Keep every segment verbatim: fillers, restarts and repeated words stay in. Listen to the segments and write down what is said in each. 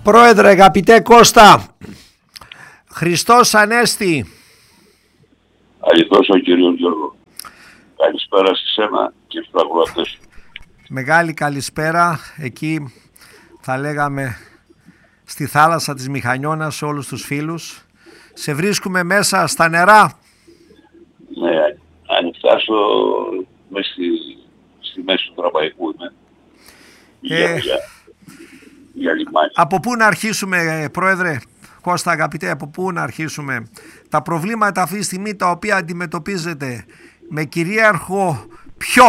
Πρόεδρε, αγαπητέ Κώστα, Χριστός Ανέστη. Αληθώς ο κύριος Γιώργο. Καλησπέρα σε σένα και στους ακροατές. Μεγάλη καλησπέρα εκεί, θα λέγαμε, στη θάλασσα της Μηχανιώνας, σε όλους τους φίλους. Σε βρίσκουμε μέσα στα νερά. Ναι, αν φτάσω μέσα στη, στη μέση του Τραπαϊκού είμαι. Ε, για, για λιμάνι. Από πού να αρχίσουμε, Πρόεδρε Κώστα, αγαπητέ, από πού να αρχίσουμε? Τα προβλήματα αυτή τη στιγμή τα οποία αντιμετωπίζετε με κυρίαρχο ποιο?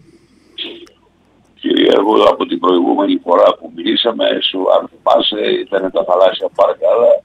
Κυρίαρχο από την προηγούμενη φορά που μιλήσαμε, σου αν θυμάσαι, ήταν τα θαλάσσια πάρκα, αλλά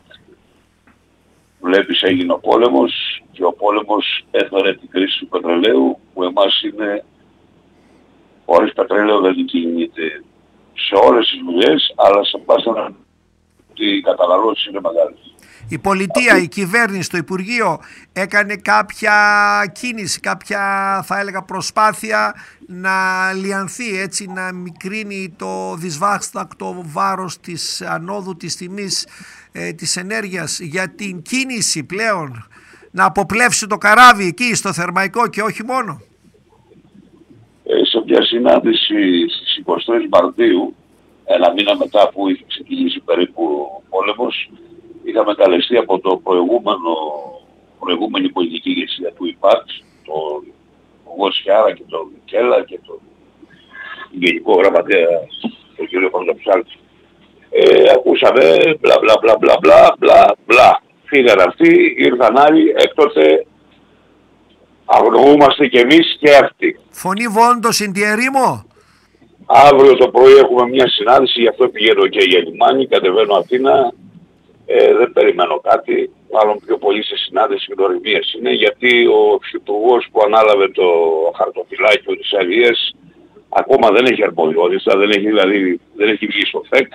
βλέπεις έγινε ο πόλεμος και ο πόλεμος έφερε την κρίση του πετρελαίου που εμάς είναι, χωρίς πετρέλαιο δεν κινείται σε όλες τις δουλειές, αλλά σε πάση ότι οι καταναλώσεις είναι μεγάλες. Η πολιτεία, αυτή... η κυβέρνηση, το Υπουργείο έκανε κάποια κίνηση, κάποια θα έλεγα προσπάθεια να λιανθεί, έτσι, να μικρύνει το δυσβάστακτο βάρος της ανόδου της τιμής ε, της ενέργειας, για την κίνηση πλέον να αποπλεύσει το καράβι εκεί στο Θερμαϊκό και όχι μόνο. Ε, σε μια συνάντηση στις εικοστή τρίτη Μαρτίου, ένα μήνα μετά που είχε ξεκινήσει περίπου ο πόλεμος, είχαμε καλεστεί από το προηγούμενο, προηγούμενη πολιτική ηγεσία του ΙΠΑΤ, τον Γοσιάρα και τον Κέλλα και τον γενικό γραμματέα, τον κύριο Πανταψάλτη. Ε, ακούσαμε μπλα μπλα μπλα μπλα μπλα μπλα μπλα. Φύγαν αυτοί, ήρθαν άλλοι, έκτοτε αγνοούμαστε κι εμείς και αυτοί. Φωνή βόντο συντιερήμο. Αύριο το πρωί έχουμε μια συνάντηση, γι' αυτό πηγαίνω και για λιμάνι, κατεβαίνω Αθήνα. Ε, δεν περιμένω κάτι, μάλλον πιο πολύ σε συνάντηση γνωριμίες είναι, γιατί ο υπουργός που ανάλαβε το χαρτοφυλάκιο της Αλίας ακόμα δεν έχει αρμοδιότητα, δεν έχει, δηλαδή, δεν έχει βγει στο ΦΕΚ.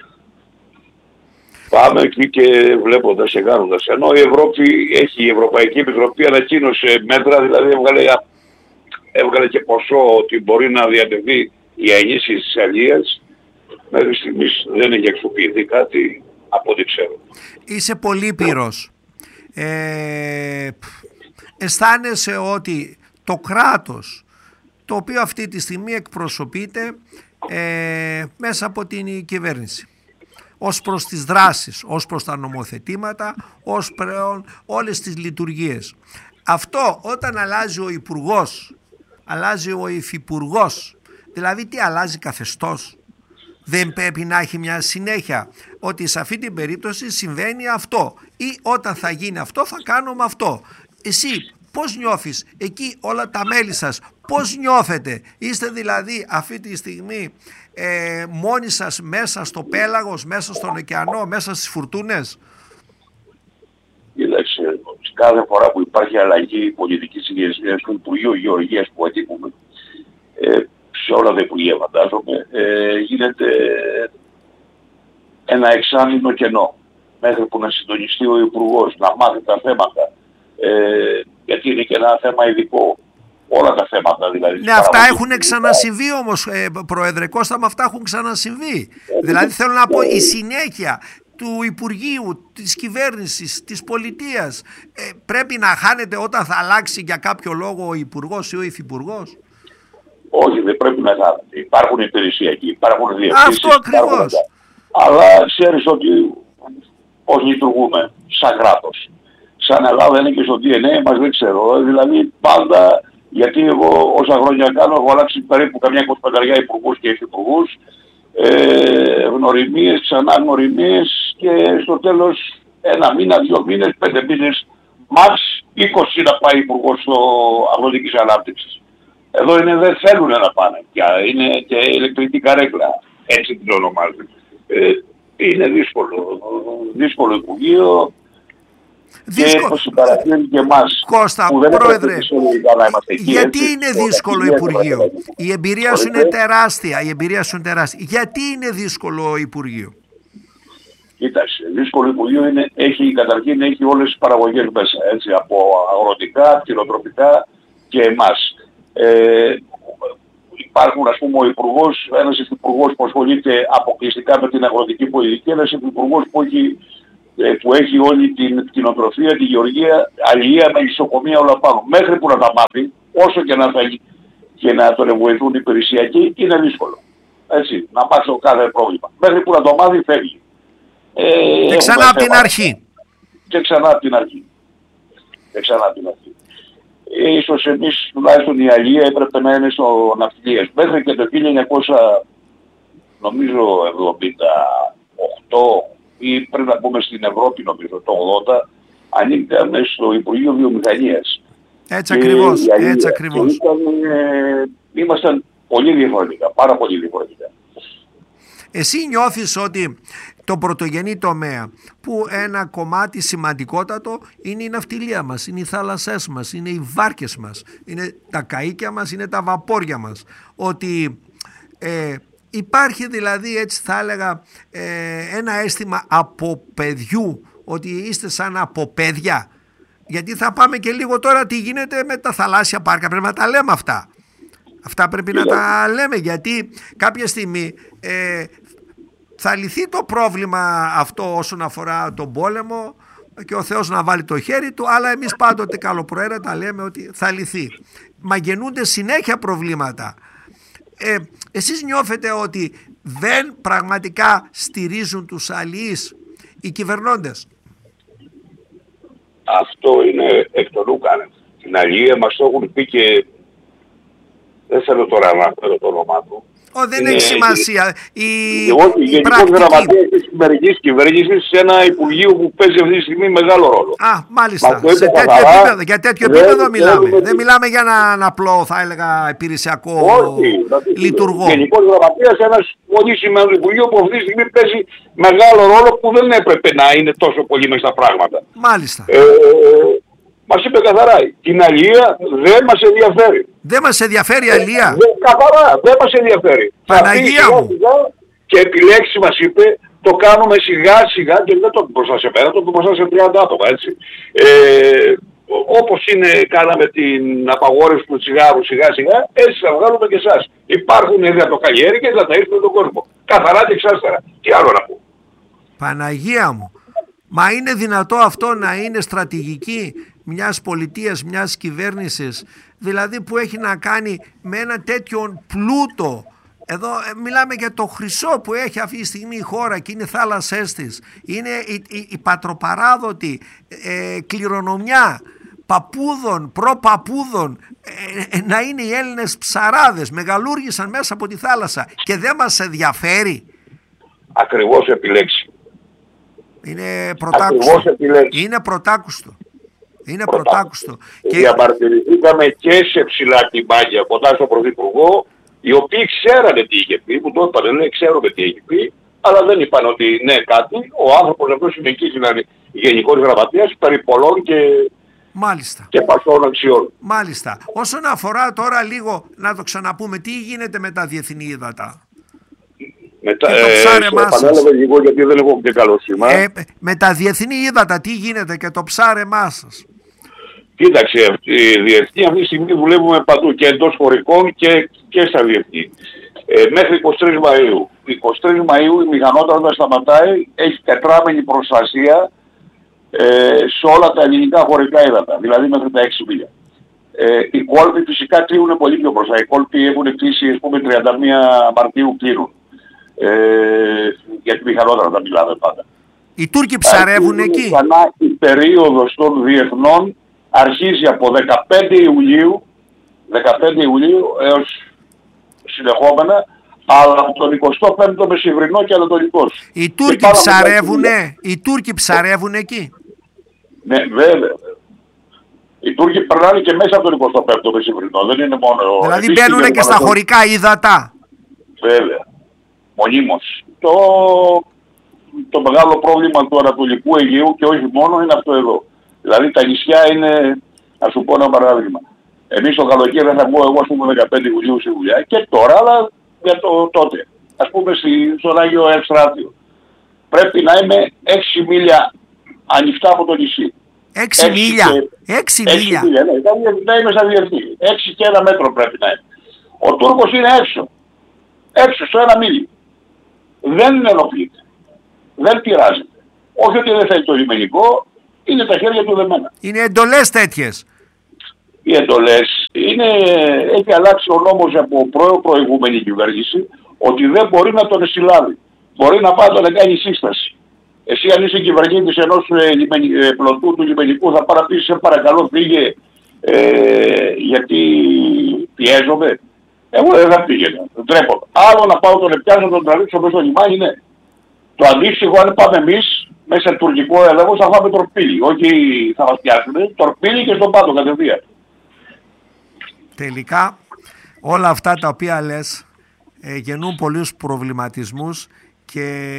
Πάμε εκεί και βλέποντας και κάνοντας. Ενώ η Ευρώπη έχει, η Ευρωπαϊκή Επιτροπή ανακοίνωσε μέτρα, δηλαδή έβγαλε, έβγαλε και ποσό ότι μπορεί να διατεθεί η ενίσχυση της Αλίας. Μέχρι στιγμής δεν έχει εξοπλιστεί κάτι. Από ό,τι ξέρω. Είσαι πολύ πύρος. Ε, αισθάνεσαι ότι το κράτος, το οποίο αυτή τη στιγμή εκπροσωπείται ε, μέσα από την κυβέρνηση, ως προς τις δράσεις, ως προς τα νομοθετήματα, ως πλέον όλες τις λειτουργίες. Αυτό όταν αλλάζει ο υπουργός, αλλάζει ο υφυπουργός, δηλαδή τι αλλάζει καθεστώς? Δεν πρέπει να έχει μια συνέχεια ότι σε αυτή την περίπτωση συμβαίνει αυτό ή όταν θα γίνει αυτό θα κάνουμε αυτό. Εσύ πώς νιώθεις εκεί, όλα τα μέλη σας, πώς νιώθετε? Είστε δηλαδή αυτή τη στιγμή ε, μόνοι σας μέσα στο πέλαγος, μέσα στον ωκεανό, μέσα στις φουρτούνες? Κοίταξε, κάθε φορά που υπάρχει αλλαγή πολιτικής ηγεσίας του Υπουργείου Γεωργίας που ατύπουμε, ε, σε όλα τα υπουργεία φαντάζομαι, ε, γίνεται ένα εξάμηνο κενό μέχρι που να συντονιστεί ο υπουργός, να μάθει τα θέματα, ε, γιατί είναι και ένα θέμα ειδικό, όλα τα θέματα δηλαδή. Ναι, αυτά έχουν ξανασυμβεί όμως, ε, Πρόεδρε Κώστα, με αυτά έχουν ξανασυμβεί. Ε, δηλαδή θέλω να πω, η συνέχεια του Υπουργείου, της κυβέρνησης, της πολιτείας, ε, πρέπει να χάνεται όταν θα αλλάξει για κάποιο λόγο ο υπουργός ή ο υφυπουργός? Όχι, δεν πρέπει να κάνουν. Υπάρχουν υπηρεσιακοί, υπάρχουν διευθύνσεις. Αυτό ακριβώς. Αλλά ξέρεις ότι πώς λειτουργούμε σαν κράτος. Σαν Ελλάδα είναι και στο ντι εν έι μας, δεν ξέρω. Δηλαδή πάντα, γιατί εγώ όσα χρόνια κάνω έχω αλλάξει περίπου καμιά εικοσιπέντε υπουργούς και υφυπουργούς, ε, γνωριμίες, ξανά γνωριμίες και στο τέλος ένα μήνα, δύο μήνες, πέντε μήνες, μαξ είκοσι να πάει υπουργός στο αγροτικής ανάπτυξης. Εδώ είναι, δεν θέλουν να πάνε πια, είναι και ηλεκτρική καρέκλα, έτσι την ονομάζουν. Ε, είναι δύσκολο, δύσκολο Υπουργείο. Δύσκολο. Και όπως συμπαρασύρει και εμάς. Κώστα, που δεν Πρόεδρε, να είμαστε εκεί, γιατί έτσι, είναι δύσκολο Υπουργείο? Η εμπειρία σου είναι τεράστια, η εμπειρία σου είναι τεράστια. Γιατί είναι δύσκολο Υπουργείο? Κοίταξε, δύσκολο Υπουργείο είναι, έχει, καταρχήν έχει όλες τις παραγωγές μέσα, έτσι, από αγροτικά, κτηνοτροφικά και εμάς. Ε, υπάρχουν, ας πούμε, ο υπουργός, ένας υπουργός που ασχολείται αποκλειστικά με την αγροτική πολιτική, ένας υπουργός που έχει, που έχει όλη την κτηνοτροφία, τη γεωργία, αλληλεία, μελισσοκομεία, όλα πάνω. Μέχρι που να τα μάθει, όσο και να, θα, και να τον βοηθούν οι υπηρεσιακοί, είναι δύσκολο. Έτσι, να μάθει το κάθε πρόβλημα. Μέχρι που να το μάθει, φεύγει. Ε, και ξανά από την αρχή. Και ξανά από την αρχή. Και ξανά από την αρχή. Ε, ίσως εμείς, τουλάχιστον η αλληλεία, έπρεπε να είναι στο ναυτιλίες. Μέχρι και το χίλια εννιακόσια εβδομήντα οκτώ ή πριν να πούμε στην Ευρώπη, νομίζω, το ογδόντα, ανήκαμε στο Υπουργείο Βιομηχανίας. Έτσι ακριβώς, έτσι ακριβώς. Ήταν, ε, ήμασταν πολύ διαφορετικά, πάρα πολύ διαφορετικά. Εσύ νιώθεις ότι το πρωτογενή τομέα, που ένα κομμάτι σημαντικότατο είναι η ναυτιλία μας, είναι οι θάλασσές μας, είναι οι βάρκες μας, είναι τα καΐκια μας, είναι τα βαπόρια μας, ότι ε, υπάρχει δηλαδή, έτσι θα έλεγα, ε, ένα αίσθημα από παιδιού, ότι είστε σαν από παιδιά, γιατί θα πάμε και λίγο τώρα τι γίνεται με τα θαλάσσια πάρκα, πρέπει να τα λέμε αυτά. Αυτά πρέπει να τα λέμε, γιατί κάποια στιγμή ε, θα λυθεί το πρόβλημα αυτό όσον αφορά τον πόλεμο και ο Θεός να βάλει το χέρι του, αλλά εμείς πάντοτε καλοπροαίρετα λέμε ότι θα λυθεί. Μα γεννούνται συνέχεια προβλήματα. Ε, εσείς νιώθετε ότι δεν πραγματικά στηρίζουν τους αλληλείς οι κυβερνώντες? Αυτό είναι εκ των ούκανεν. Την αλληλεία μας το έχουν πει και δεν θέλω τώρα να αναφέρω το όνομα του. Ο, δεν είναι, έχει σημασία. Η, η, η Γενικός Γραμματέας της σημερινής κυβέρνησης σε ένα Υπουργείο που παίζει αυτή τη στιγμή μεγάλο ρόλο. Α, μάλιστα. Σε τέτοιο καθαρά, επίπεδο, για τέτοιο δεν, επίπεδο μιλάμε. Δεν, δεν μιλάμε για έναν απλό, θα έλεγα, υπηρεσιακό λειτουργό. Ο Γενικός Γραμματέας, ένας πολύ σημαντικό Υπουργείο που αυτή τη στιγμή παίζει μεγάλο ρόλο που δεν έπρεπε να είναι τόσο πολύ μέσα στα πράγματα. Μάλιστα. Ε, μας είπε καθαρά, την αλληλεία δεν μας ενδιαφέρει. Δεν μας ενδιαφέρει η αλληλεία. Ε, καθαρά, δεν μας ενδιαφέρει. Παναγία μου. Σιγά, και επιλέξει μας είπε, το κάνουμε σιγά σιγά και δεν το μπροστά σε πέρα, το μπροστά σε τριάντα άτομα, έτσι. Ε, όπως είναι, κάναμε την απαγόρευση του τσιγάρου σιγά σιγά, έτσι θα βγάλουμε και εσάς. Υπάρχουν υδατοκαλλιέργειες, θα τα ήρθουμε τον κόσμο. Καθαρά και εξάστερα. Τι άλλο να πω. Παναγία μου. Μα είναι δυνατό αυτό να είναι στρατηγική μιας πολιτείας, μιας κυβέρνησης, δηλαδή που έχει να κάνει με ένα τέτοιο πλούτο? Εδώ μιλάμε για το χρυσό που έχει αυτή τη στιγμή η χώρα και είναι θάλασσές της. Είναι η, η, η πατροπαράδοτη ε, κληρονομιά παππούδων, προπαππούδων, ε, ε, να είναι οι Έλληνες ψαράδες, μεγαλούργησαν μέσα από τη θάλασσα και δεν μας ενδιαφέρει. Ακριβώς επιλέξει. Είναι πρωτάκουστο. Είναι πρωτάκουστο. Είναι πρωτάκουστο. Και διαμαρτυρηθήκαμε και σε ψηλά τυμπάγια κοντά στον Πρωθυπουργό, οι οποίοι ξέρανε τι είχε πει, που το είπαν, ναι, ξέρουμε τι έχει πει, αλλά δεν είπαν ότι ναι κάτι. Ο άνθρωπος αυτός είναι εκεί, είναι Γενικός Γραμματέας, περιπολών και, Μάλιστα. και πασών αξιών. Μάλιστα. Όσον αφορά τώρα λίγο, να το ξαναπούμε, τι γίνεται με τα διεθνή ύδατα? Μετά, ε, επανέλαβε λίγο γιατί δεν έχω και καλό σήμα. Ε, με τα διεθνή ύδατα τι γίνεται και το ψάρεμά σας? Κοίταξε, η διεθνή αυτή τη στιγμή δουλεύουμε παντού και εντός χωρικών και, και στα διεθνή. Ε, μέχρι εικοστή τρίτη Μαΐου. εικοστή τρίτη Μαΐου η μηχανότρατα σταματάει, έχει τετράμενη προστασία ε, σε όλα τα ελληνικά χωρικά ύδατα, δηλαδή μέχρι τα έξι μίλια. Ε, οι κόλποι φυσικά κλείνουν πολύ πιο μπροστά. Οι κόλποι έχουν κλείσει, ας πούμε, τριάντα μία Μαρτίου κλείνουν. Ε, για τη μηχανότρατα μιλάμε πάντα. Οι Τούρκοι ψαρεύουν εκεί. Ξανά η περίοδος των διεθνών αρχίζει από δεκαπέντε Ιουλίου, δεκαπέντε Ιουλίου έως συνεχόμενα, αλλά από τον εικοστό πέμπτο μεσημβρινό και ανατολικός. Οι Τούρκοι ψαρεύουνε, οι Τούρκοι ψαρεύουν εκεί. Ναι, βέβαια. Οι Τούρκοι περνάνε και μέσα από τον εικοστό πέμπτο μεσημβρινό, δεν είναι μόνο... Δηλαδή μπαίνουν και στα χωρικά ύδατα. Βέβαια. Μονίμως. Το, το μεγάλο πρόβλημα του Ανατολικού Αιγαίου και όχι μόνο είναι αυτό εδώ. Δηλαδή τα νησιά είναι, ας σου πω ένα παράδειγμα. Εμείς το καλοκαίρι θα βγω εγώ, ας πούμε, δεκαπέντε Ιουλίου στη δουλειά και τώρα, αλλά για το τότε. Ας πούμε στη, στον Άγιο Ευστράτιο. Πρέπει να είμαι έξι μίλια ανοιχτά από το νησί. έξι μίλια. έξι μίλια. Ναι, να είμαι στα διεθνή. έξι και ένα μέτρο πρέπει να είμαι. Ο Τούρκος είναι έξω. Έξω στο ένα μίλι. Δεν ενοχλείται. Δεν πειράζεται. Όχι ότι δεν θέλει το λιμενικό, είναι τα χέρια του δεμένα. Είναι εντολές τέτοιες. Οι εντολές είναι, έχει αλλάξει ο νόμος από προ, προηγούμενη κυβέρνηση ότι δεν μπορεί να τον συλλάβει. Μπορεί να πάει να κάνει σύσταση. Εσύ αν είσαι κυβερνήτης ενός ε, λιμενι, ε, πλωτού του λιμενικού θα πάει να πεις σε παρακαλώ φύγε ε, γιατί πιέζομαι. Εγώ δεν θα πήγαινα. Ντρέπομαι. Άλλο να πάω τον επιάσω να τον τραβήξω μέσα στο λιμάνι, ναι. Το αντίστοιχο αν πάμε εμείς μέσα τουρκικό έλεγχο θα φάμε τορπίλι. Όχι θα μας πιάσουν. Τορπίλι και στον πάτο κατευθείαν. Τελικά όλα αυτά τα οποία λες ε, γεννούν πολλούς προβληματισμούς και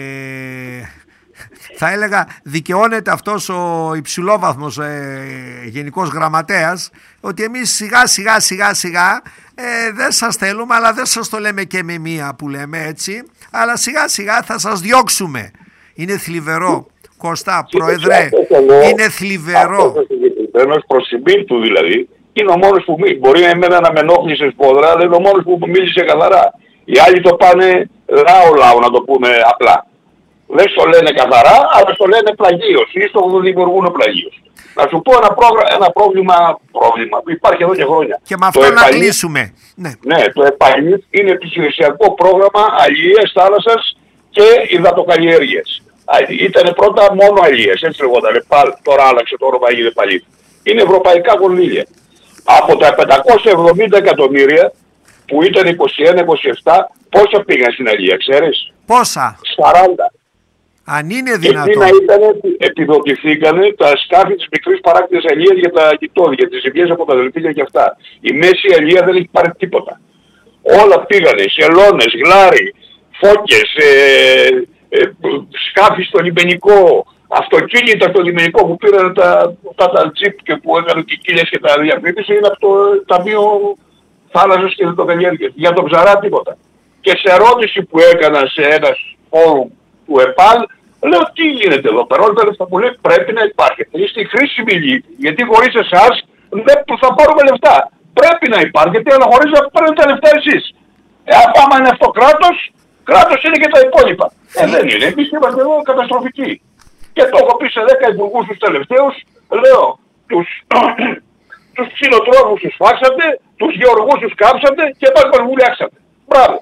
θα έλεγα δικαιώνεται αυτός ο υψηλόβαθμος ε, γενικός γραμματέας ότι εμείς σιγά σιγά σιγά σιγά ε, δεν σας θέλουμε αλλά δεν σας το λέμε και με μία που λέμε έτσι αλλά σιγά σιγά θα σας διώξουμε. Είναι θλιβερό. Κώστα, Πρόεδρε, είναι θλιβερό. Αυτός ο συγκεκριμένος προς τιμή του δηλαδή είναι ο μόνος που μίλησε. Μπορεί εμένα να με ενόχλησε σπόδρα, αλλά είναι ο μόνος που μίλησε καθαρά. Οι άλλοι το πάνε λάου λάου να το πούμε απλά. Δεν στο λένε καθαρά, αλλά στο λένε πλαγίως ή στο δημιουργούν πλαγίως. Να σου πω ένα, πρόγρα... ένα πρόβλημα, πρόβλημα που υπάρχει εδώ και χρόνια. Και με αυτό το να επαλή... κλείσουμε. Ναι, ναι το ΕΠΑΛΙ είναι επιχειρησιακό πρόγραμμα αλληλείας θάλασσας και υδατοκαλλιέργειας. Ήταν πρώτα μόνο αλληλείας, έτσι λεγόταν. ΕΠΑΛ, τώρα άλλαξε το όνομα, έγινε ΕΠΑΛΙ. Είναι ευρωπαϊκά κονδύλια. Από τα πεντακόσια εβδομήντα εκατομμύρια που ήταν είκοσι ένα είκοσι επτά, πόσα πήγαν στην αλληλεία, ξέρεις? Πόσα? σαράντα. Αν είναι δυνατόν. Εκεί να ήταν, επιδοτηθήκανε τα σκάφη της μικρής παράκτητας αλληλείας για τα κοιτόδια, για τις ζημιές από τα δελφίνια και αυτά. Η μέση αλληλεία δεν έχει πάρει τίποτα. Όλα πήγανε, σελώνες, γλάρι, φώκες, ε, ε, σκάφη στο λιμενικό, αυτοκίνητα στο λιμενικό που πήραν τα, τα, τα τσίπ και που έκαναν και κύλες και τα διαφήμιση είναι από το Ταμείο Θάλασσας και Υδατοκαλλιέργειας. Για τον Ψαρά τίποτα. Και σε ερώτηση που έκανα σε ένα φόρουμ του ΕΠΑΛ, λέω τι γίνεται εδώ πέρα, όλα τα λεφτά που λέει πρέπει να υπάρχετε. Είστε χρήσιμοι λίγοι, γιατί χωρίς εσάς δεν θα πάρουμε λεφτά. Πρέπει να υπάρχετε, αλλά χωρίς να παίρνετε τα λεφτά εσείς. Ε, άμα είναι αυτό κράτος, κράτος είναι και τα υπόλοιπα. Ε, δεν είναι. Εμείς είμαστε εδώ καταστροφικοί. Και το έχω πει σε δέκα υπουργούς τους τελευταίους, λέω, τους, τους ξυλοτρόφους τους φάξατε, τους γεωργούς τους κάψατε και μας μας βουλιάξατε. Μπράβο.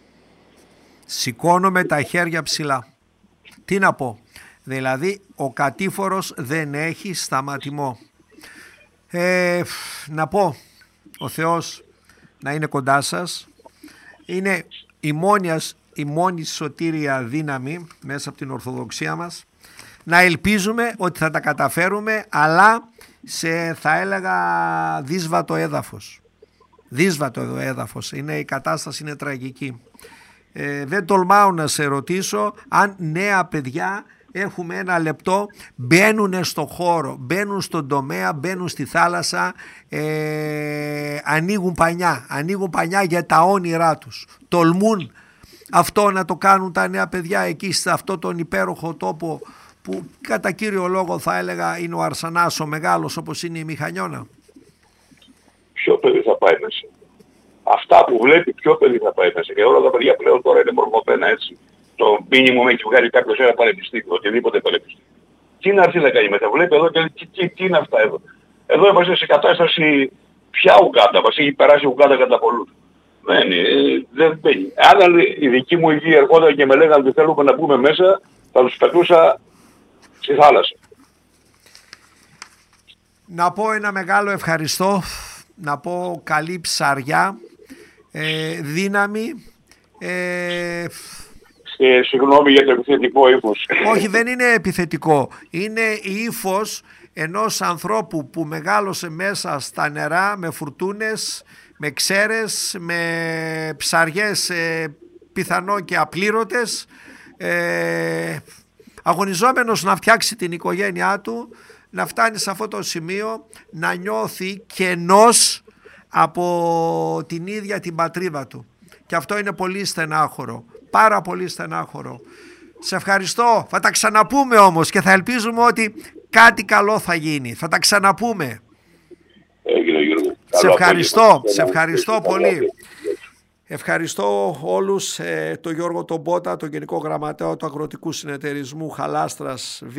Σηκώνω με τα χέρια ψηλά. Τι να πω. Δηλαδή ο κατήφορος δεν έχει σταματημό. Ε, να πω, ο Θεός να είναι κοντά σας. Είναι η μόνη, η μόνη σωτήρια δύναμη μέσα από την Ορθοδοξία μας. Να ελπίζουμε ότι θα τα καταφέρουμε, αλλά σε, θα έλεγα, δύσβατο έδαφος. Δύσβατο έδαφος. Είναι, η κατάσταση είναι τραγική. Ε, δεν τολμάω να σε ρωτήσω αν νέα παιδιά, έχουμε ένα λεπτό, μπαίνουν στο χώρο, μπαίνουν στον τομέα, μπαίνουν στη θάλασσα, ε, ανοίγουν πανιά, ανοίγουν πανιά για τα όνειρά τους. Τολμούν αυτό να το κάνουν τα νέα παιδιά εκεί σε αυτό τον υπέροχο τόπο που κατά κύριο λόγο θα έλεγα είναι ο Αρσανάς ο μεγάλος όπως είναι η Μηχανιώνα. Ποιο παιδί θα πάει μέσα? Αυτά που βλέπει ποιο παιδί θα πάει μέσα. Και όλα τα παιδιά πλέον τώρα είναι μορφωμένα έτσι. Το μήνυμο με έχει βγάλει κάποιος ένα πανεπιστήμιο, οτιδήποτε πανεπιστήμιο. Τι να έρθει να κάνει μετά? Βλέπει εδώ και τι, τι, τι είναι αυτά εδώ. Εδώ είμαστε σε κατάσταση πια Ουγκάντα. Μας έχει περάσει Ουγκάντα κατά πολλούς. Δεν, δεν μπαίνει. Αν η δική μου υγεία ερχόταν και με λέγανε ότι θέλουμε να μπούμε μέσα, θα τους πετούσα στη θάλασσα. Να πω ένα μεγάλο ευχαριστώ. Να πω καλή ψαριά, ε, δύναμη. Ε, ε, συγγνώμη για το επιθετικό ύφος. Όχι, δεν είναι επιθετικό. Είναι ύφος ενός ανθρώπου που μεγάλωσε μέσα στα νερά με φουρτούνες, με ξέρες, με ψαριές ε, πιθανό και απλήρωτες, ε, αγωνιζόμενος να φτιάξει την οικογένειά του, να φτάνει σε αυτό το σημείο να νιώθει κενός από την ίδια την πατρίδα του. Και αυτό είναι πολύ στενάχωρο, πάρα πολύ στενάχωρο. Σε ευχαριστώ, θα τα ξαναπούμε όμως και θα ελπίζουμε ότι κάτι καλό θα γίνει. Θα τα ξαναπούμε. Έγινε, Γιώργο. Σε ευχαριστώ, σε ευχαριστώ πολύ. Ευχαριστώ όλους, ε, τον Γιώργο τον Μπότα, τον Γενικό Γραμματέα του Αγροτικού Συνεταιρισμού Χαλάστρας Β.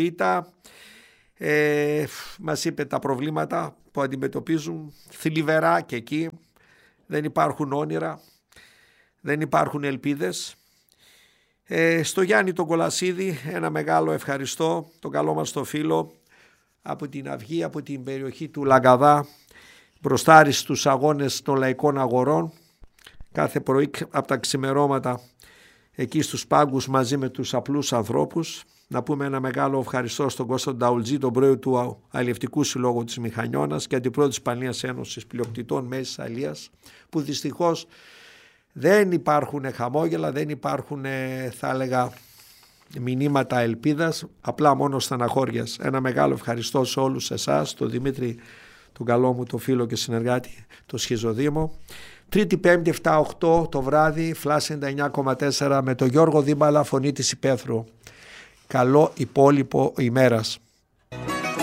Ε, μας είπε τα προβλήματα που αντιμετωπίζουν, θλιβερά και εκεί. Δεν υπάρχουν όνειρα, δεν υπάρχουν ελπίδες. Ε, στο Γιάννη τον Κολασίδη ένα μεγάλο ευχαριστώ, τον καλό μας το φίλο από την Αυγή, από την περιοχή του Λαγκαδά, μπροστάρι στους αγώνες των λαϊκών αγορών, κάθε πρωί από τα ξημερώματα εκεί στους πάγκους μαζί με τους απλούς ανθρώπους. Να πούμε ένα μεγάλο ευχαριστώ στον Κώστα Νταουλτζή, τον πρόεδρο του Αλλιευτικού Συλλόγου της Μηχανιώνας και αντιπρόεδρο της Ισπανίας Ένωσης Πλειοκτητών Μέσης Αλίας, που δυστυχώς δεν υπάρχουν χαμόγελα, δεν υπάρχουν, θα έλεγα, μηνύματα ελπίδας, απλά μόνο στεναχώριας. Ένα μεγάλο ευχαριστώ σε όλους εσάς, τον Δημήτρη, τον καλό μου, τον φίλο και συνεργάτη, τον Σχιζοδήμο. Τρίτη, Πέμπτη, εφτά οκτώ το βράδυ, Flash ενενήντα εννιά κόμμα τέσσερα με τον Γιώργο Δίμπαλα, φωνή της Υπέθρου. Καλό υπόλοιπο ημέρας.